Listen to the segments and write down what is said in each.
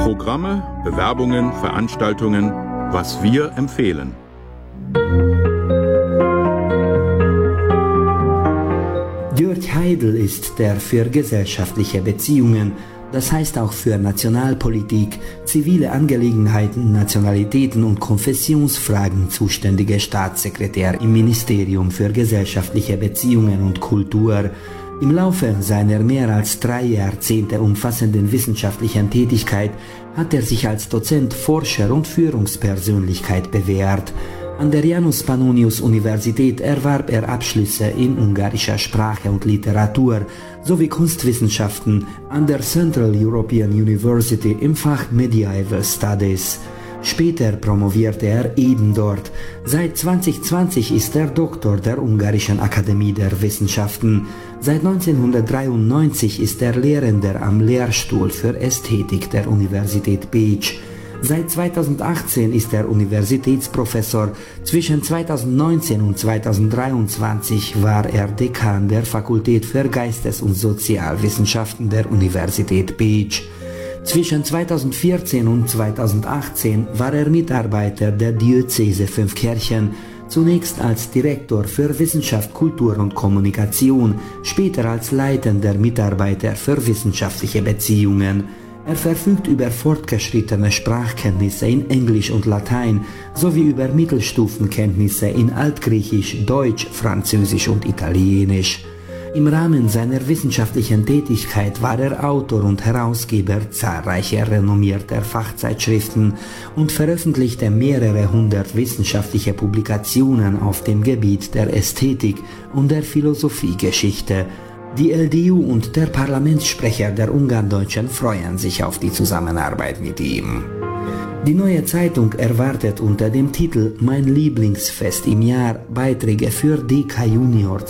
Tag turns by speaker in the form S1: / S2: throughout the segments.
S1: Programme, Bewerbungen, Veranstaltungen, was wir empfehlen.
S2: György Heidel ist der für gesellschaftliche Beziehungen, das heißt auch für Nationalpolitik, zivile Angelegenheiten, Nationalitäten und Konfessionsfragen zuständige Staatssekretär im Ministerium für gesellschaftliche Beziehungen und Kultur. Im Laufe seiner mehr als 3 Jahrzehnte umfassenden wissenschaftlichen Tätigkeit hat er sich als Dozent, Forscher und Führungspersönlichkeit bewährt. An der Janus Pannonius Universität erwarb er Abschlüsse in ungarischer Sprache und Literatur sowie Kunstwissenschaften an der Central European University im Fach Medieval Studies. Später promovierte er eben dort. Seit 2020 ist er Doktor der Ungarischen Akademie der Wissenschaften. Seit 1993 ist er Lehrender am Lehrstuhl für Ästhetik der Universität Pécs. Seit 2018 ist er Universitätsprofessor. Zwischen 2019 und 2023 war er Dekan der Fakultät für Geistes- und Sozialwissenschaften der Universität Pécs. Zwischen 2014 und 2018 war er Mitarbeiter der Diözese Fünfkirchen, zunächst als Direktor für Wissenschaft, Kultur und Kommunikation, später als leitender Mitarbeiter für wissenschaftliche Beziehungen. Er verfügt über fortgeschrittene Sprachkenntnisse in Englisch und Latein sowie über Mittelstufenkenntnisse in Altgriechisch, Deutsch, Französisch und Italienisch. Im Rahmen seiner wissenschaftlichen Tätigkeit war er Autor und Herausgeber zahlreicher renommierter Fachzeitschriften und veröffentlichte mehrere hundert wissenschaftliche Publikationen auf dem Gebiet der Ästhetik und der Philosophiegeschichte. Die LDU und der Parlamentssprecher der Ungarndeutschen freuen sich auf die Zusammenarbeit mit ihm. Die Neue Zeitung erwartet unter dem Titel Mein Lieblingsfest im Jahr Beiträge für DK Junior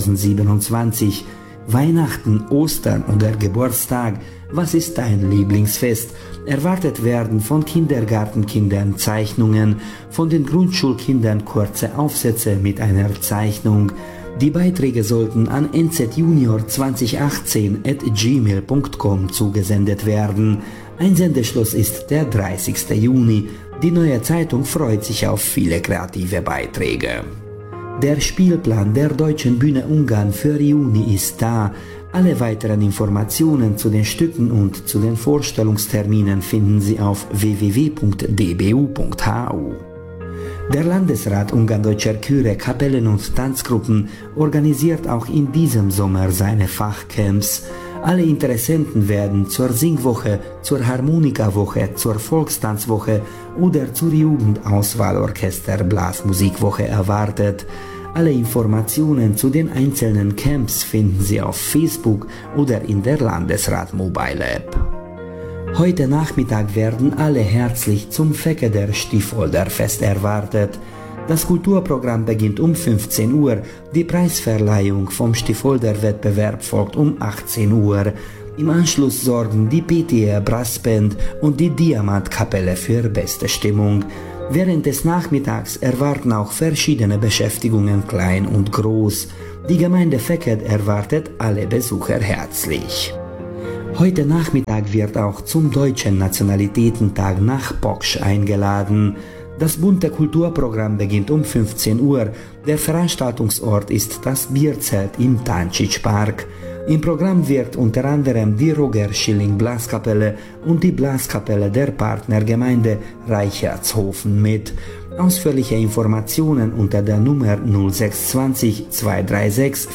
S2: 2027. Weihnachten, Ostern oder Geburtstag, was ist dein Lieblingsfest? Erwartet werden von Kindergartenkindern Zeichnungen, von den Grundschulkindern kurze Aufsätze mit einer Zeichnung. Die Beiträge sollten an nzjunior2018@gmail.com zugesendet werden. Einsendeschluss ist der 30. Juni. Die Neue Zeitung freut sich auf viele kreative Beiträge. Der Spielplan der Deutschen Bühne Ungarn für Juni ist da. Alle weiteren Informationen zu den Stücken und zu den Vorstellungsterminen finden Sie auf www.dbu.hu. Der Landesrat Ungarndeutscher Chöre, Kapellen und Tanzgruppen organisiert auch in diesem Sommer seine Fachcamps. Alle Interessenten werden zur Singwoche, zur Harmonikawoche, zur Volkstanzwoche oder zur Jugendauswahlorchester Blasmusikwoche erwartet. Alle Informationen zu den einzelnen Camps finden Sie auf Facebook oder in der Landesrat Mobile App. Heute Nachmittag werden alle herzlich zum Fekeder Stiefholder-Fest erwartet. Das Kulturprogramm beginnt um 15 Uhr, die Preisverleihung vom Stiefholder-Wettbewerb folgt um 18 Uhr. Im Anschluss sorgen die PTR Brassband und die Diamantkapelle für beste Stimmung. Während des Nachmittags erwarten auch verschiedene Beschäftigungen klein und groß. Die Gemeinde Feked erwartet alle Besucher herzlich. Heute Nachmittag wird auch zum Deutschen Nationalitätentag nach Pócs eingeladen. Das bunte Kulturprogramm beginnt um 15 Uhr. Der Veranstaltungsort ist das Bierzelt im Táncsics-Park. Im Programm wird unter anderem die Roger Schilling Blaskapelle und die Blaskapelle der Partnergemeinde Reichertshofen mit. Ausführliche Informationen unter der Nummer 0620 236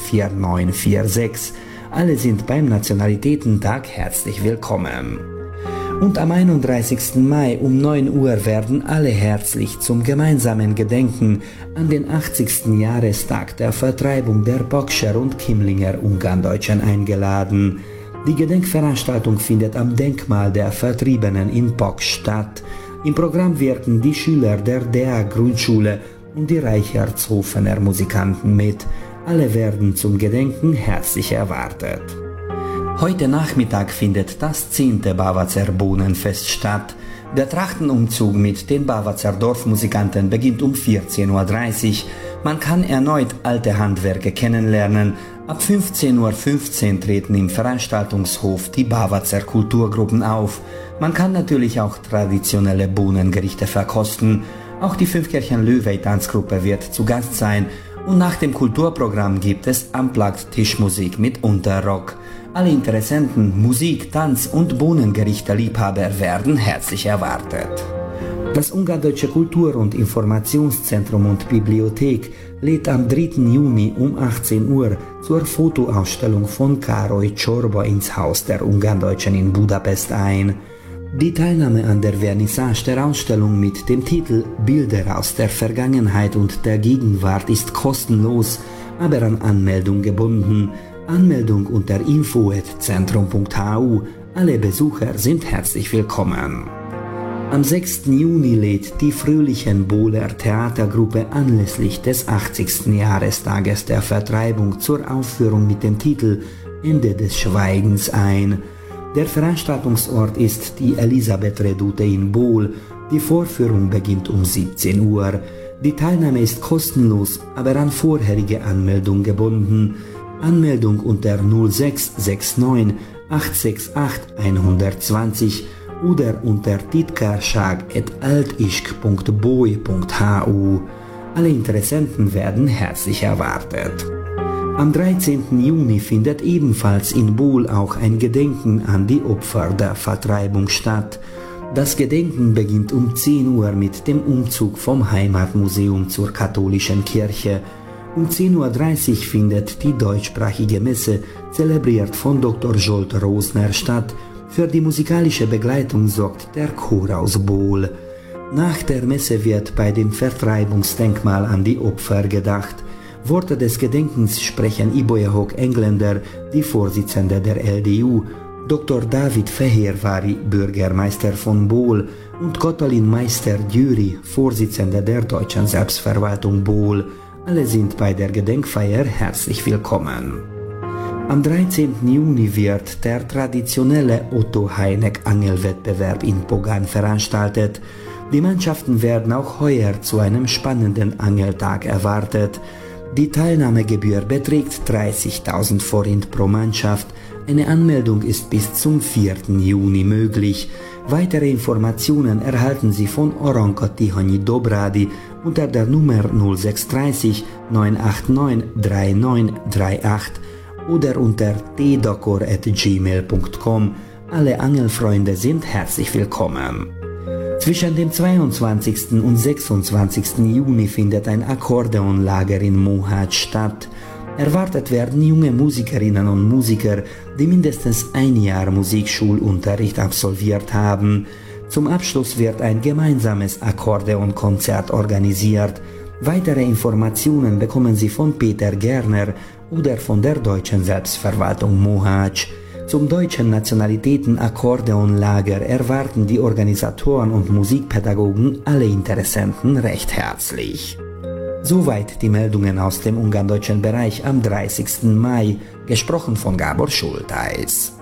S2: 4946. Alle sind beim Nationalitätentag herzlich willkommen. Und am 31. Mai um 9 Uhr werden alle herzlich zum gemeinsamen Gedenken an den 80. Jahrestag der Vertreibung der Pócscher und Kimlinger Ungarndeutschen eingeladen. Die Gedenkveranstaltung findet am Denkmal der Vertriebenen in Pócs statt. Im Programm wirken die Schüler der DEA Grundschule und die Reichertshofener Musikanten mit. Alle werden zum Gedenken herzlich erwartet. Heute Nachmittag findet das 10. Bavazer Bohnenfest statt. Der Trachtenumzug mit den Bavazer Dorfmusikanten beginnt um 14:30 Uhr. Man kann erneut alte Handwerke kennenlernen, Ab 15:15 Uhr treten im Veranstaltungshof die Bavazer Kulturgruppen auf. Man kann natürlich auch traditionelle Bohnengerichte verkosten. Auch die Fünfkirchen-Löwey-Tanzgruppe wird zu Gast sein. Und nach dem Kulturprogramm gibt es Unplugged-Tischmusik mit Unterrock. Alle Interessenten, Musik-, Tanz- und Bohnengerichte-Liebhaber werden herzlich erwartet. Das Ungarsdeutsche Kultur- und Informationszentrum und Bibliothek lädt am 3. Juni um 18 Uhr zur Fotoausstellung von Károly Csorba ins Haus der Ungarndeutschen in Budapest ein. Die Teilnahme an der Vernissage der Ausstellung mit dem Titel Bilder aus der Vergangenheit und der Gegenwart ist kostenlos, aber an Anmeldung gebunden. Anmeldung unter info@zentrum.hu. Alle Besucher sind herzlich willkommen. Am 6. Juni lädt die Fröhlichen Bohler Theatergruppe anlässlich des 80. Jahrestages der Vertreibung zur Aufführung mit dem Titel Ende des Schweigens ein. Der Veranstaltungsort ist die Elisabeth-Redoute in Bohl. Die Vorführung beginnt um 17 Uhr. Die Teilnahme ist kostenlos, aber an vorherige Anmeldung gebunden. Anmeldung unter 0669 868 120 oder unter titkarság@altischk.boy.hu. Alle Interessenten werden herzlich erwartet. Am 13. Juni findet ebenfalls in Bohl auch ein Gedenken an die Opfer der Vertreibung statt. Das Gedenken beginnt um 10 Uhr mit dem Umzug vom Heimatmuseum zur katholischen Kirche. Um 10:30 Uhr findet die deutschsprachige Messe, zelebriert von Dr. Zsolt Rosner, statt. Für die musikalische Begleitung sorgt der Chor aus Bohl. Nach der Messe wird bei dem Vertreibungsdenkmal an die Opfer gedacht. Worte des Gedenkens sprechen Ibolyahok Engländer, die Vorsitzende der LDU, Dr. David Fehérvári, Bürgermeister von Bohl, und Katalin Meister-Győri, Vorsitzende der Deutschen Selbstverwaltung Bohl. Alle sind bei der Gedenkfeier herzlich willkommen. Am 13. Juni wird der traditionelle Otto-Heineck-Angelwettbewerb in Pogan veranstaltet. Die Mannschaften werden auch heuer zu einem spannenden Angeltag erwartet. Die Teilnahmegebühr beträgt 30.000 Forint pro Mannschaft. Eine Anmeldung ist bis zum 4. Juni möglich. Weitere Informationen erhalten Sie von Oranka Tihanyi Dobradi unter der Nummer 0630 989 3938 oder unter tdakor@gmail.com. Alle Angelfreunde sind herzlich willkommen. Zwischen dem 22. und 26. Juni findet ein Akkordeonlager in Mohács statt. Erwartet werden junge Musikerinnen und Musiker, die mindestens ein Jahr Musikschulunterricht absolviert haben. Zum Abschluss wird ein gemeinsames Akkordeonkonzert organisiert. Weitere Informationen bekommen Sie von Peter Gerner oder von der Deutschen Selbstverwaltung Mohács. Zum Deutschen Nationalitäten-Akkordeonlager erwarten die Organisatoren und Musikpädagogen alle Interessenten recht herzlich. Soweit die Meldungen aus dem ungarndeutschen Bereich am 30. Mai, gesprochen von Gábor Schultheis.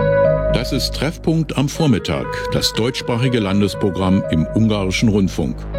S1: Das ist Treffpunkt am Vormittag, das deutschsprachige Landesprogramm im Ungarischen Rundfunk.